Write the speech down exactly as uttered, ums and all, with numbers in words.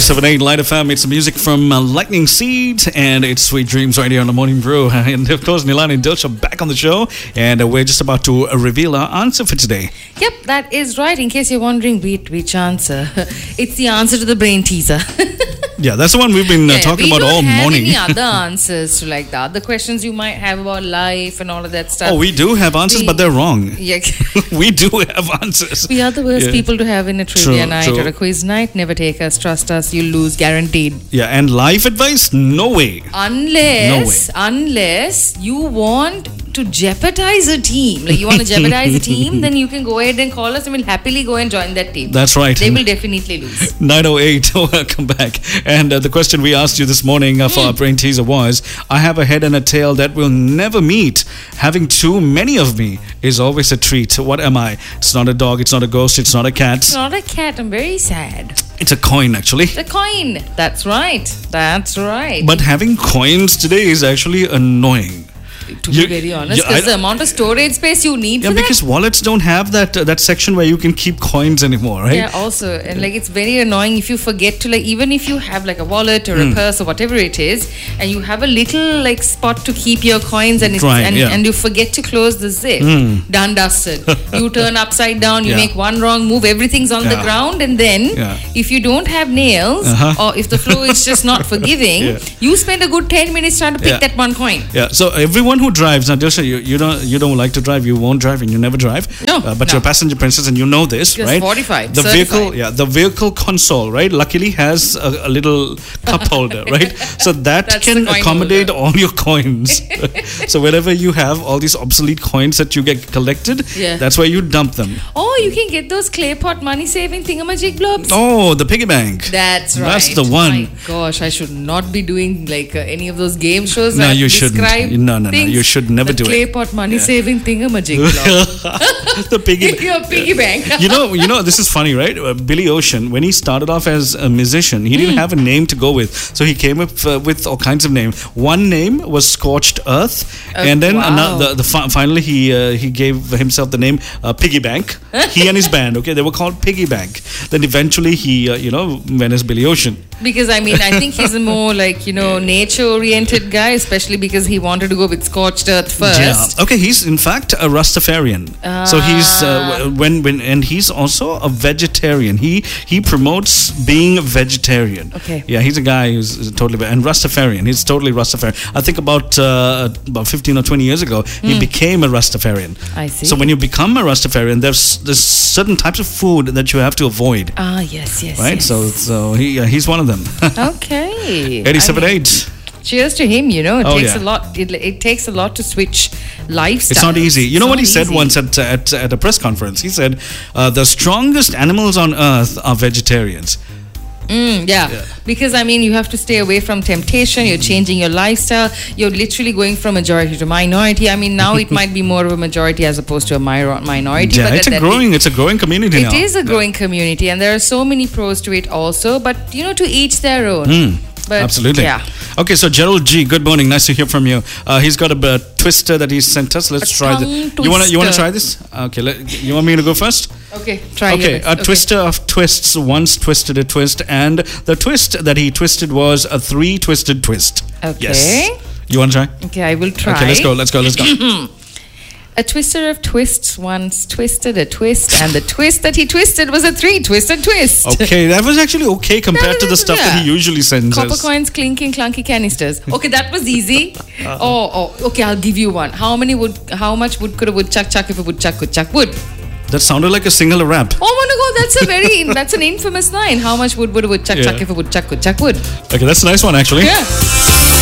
eighty-seven point eight Light F M. It's music from uh, Lightning Seeds, and it's Sweet Dreams right here on the Morning Brew. And of course, Nilani and Dilsha back on the show, and uh, we're just about to uh, reveal our answer for today. Yep, that is right. In case you're wondering, wait, which answer? It's the answer to the brain teaser. Yeah, that's the one we've been uh, yeah, talking we about all morning. We don't have any other answers to like the other questions you might have about life and all of that stuff. Oh, we do have answers, we, but they're wrong. Yeah. We do have answers. We are the worst yeah. people to have in a trivia true, night true. or a quiz night. Never take us, trust us, you'll lose, guaranteed. Yeah, and life advice? No way. Unless, no way. unless you want to jeopardize a team. Like you want to jeopardize a team, then you can go ahead and call us and we'll happily go and join that team. That's right. They will definitely lose. nine oh eight, welcome back. And uh, the question we asked you this morning uh, for mm. our brain teaser was, I have a head and a tail that will never meet. Having too many of me is always a treat. What am I? It's not a dog, it's not a ghost, it's not a cat. It's not a cat, I'm very sad. It's a coin, actually. The coin. That's right. That's right. But having coins today is actually annoying. To be you, very honest, because the amount of storage space you need yeah, for that. Yeah, because wallets don't have that uh, that section where you can keep coins anymore, right? Yeah, also, and like it's very annoying if you forget to like, even if you have like a wallet or mm. a purse or whatever it is, and you have a little like spot to keep your coins, and it's, right, and, yeah. and you forget to close the zip. Mm. Done, dusted. You turn upside down, you yeah. make one wrong move, everything's on yeah. the ground, and then yeah. if you don't have nails uh-huh. or if the flow is just not forgiving, yeah. you spend a good ten minutes trying to pick yeah. that one coin. Yeah. So everyone who drives now. Just You, you don't you don't like to drive, you won't drive and you never drive. No, uh, but no. you're a passenger princess and you know this, Just right? forty-five. The certified. vehicle, yeah, the vehicle console, right? Luckily has a, a little cup holder, right? So that That's can accommodate holder. all your coins. So wherever you have all these obsolete coins that you get collected, yeah. that's where you dump them. Oh, you can get those clay pot money saving thingamajig blobs. Oh, the piggy bank. That's right. That's the one. My gosh, I should not be doing like uh, any of those game shows. No, that you shouldn't. No, no, no. You should never the do clay it. pot money saving thingamajig blob. The piggy. Your piggy bank. you know, you know. This is funny, right? Uh, Billy Ocean, when he started off as a musician, he didn't mm. have a name to go with, so he came up uh, with all kinds of names. One name was Scorched Earth, uh, and then wow. another, the, the fi- finally he uh, he gave himself the name uh, Piggy Bank. He and his band, okay, they were called Piggy Bank. Then eventually he, uh, you know, went as Billy Ocean. Because I mean, I think he's a more like you know nature-oriented guy, especially because he wanted to go with Scorched Earth first. Yeah. Okay, he's in fact a Rastafarian. Uh, so he's uh, when when and he's also a vegetarian. He he promotes being a vegetarian. Okay. Yeah, he's a guy who's totally and Rastafarian. He's totally Rastafarian. I think about uh, about fifteen or twenty years ago, mm. he became a Rastafarian. I see. So when you become a Rastafarian, there's there's certain types of food that you have to avoid. Ah, yes, yes. Right. Yes. So so he uh, he's one of them. Okay. eighty-seven point eight. Cheers to him, you know. It oh, takes yeah. a lot. It, it takes a lot to switch lifestyle. It's not easy. You know it's what he easy. said once at, at at a press conference? He said, uh, the strongest animals on earth are vegetarians. Mm, yeah. yeah, because I mean, you have to stay away from temptation. You're changing your lifestyle. You're literally going from majority to minority. I mean, now it might be more of a majority as opposed to a minority. Yeah, but it's that, a growing, it, it's a growing community it now. It is a growing yeah. community, and there are so many pros to it also. But you know, to each their own. Mm. But, absolutely. Yeah. Okay, so Gerald G, good morning. Nice to hear from you. Uh, he's got a uh, twister that he sent us. Let's a try this. You want to you want to try this? Okay, let, you want me to go first? Okay, try. Okay, a okay. twister of twists once twisted a twist, and the twist that he twisted was a three twisted twist. Okay. Yes. You want to try? Okay, I will try. Okay, let's go. Let's go. Let's go. A twister of twists once twisted a twist, and the twist that he twisted was a three-twisted twist. Okay, that was actually okay compared to the stuff yeah. that he usually sends Copper us. coins, clinking, clunky canisters. Okay, that was easy. oh, oh, okay, I'll give you one. How many would, how much wood could a woodchuck chuck if a woodchuck could chuck wood? That sounded like a single rap. Oh my God, that's a very, that's an infamous line. How much wood would a woodchuck yeah. chuck if a woodchuck could chuck wood? Okay, that's a nice one actually. Yeah.